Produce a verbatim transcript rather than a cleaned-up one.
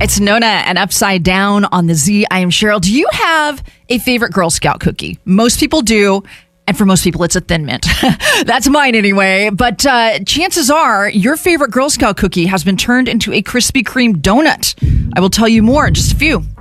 It's Nona and Upside Down on the Z. I am Cheryl. Do you have a favorite Girl Scout cookie? Most people do. And for most people, it's a Thin Mint. That's mine anyway. But uh, chances are your favorite Girl Scout cookie has been turned into a Krispy Kreme donut. I will tell you more in just a few.